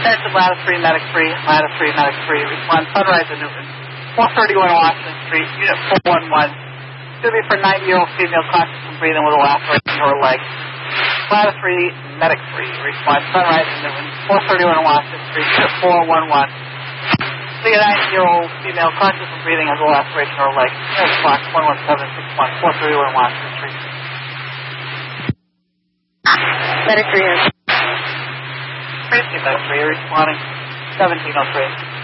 Attention, lattice 3, medic 3, lattice 3, medic 3. Respond, Sunrise in Newton. 431 Washington Street, unit 411. Should be for 90-year-old female conscious and breathing with a laceration in her leg. Lattice 3, medic 3. Respond, Sunrise in Newton. 431 Washington Street, unit 411. See a 90-year-old female conscious and breathing has a laceration in her leg. Unit clock 11761, 431 Washington Street. Medic 3. Medic 3, responding 1703.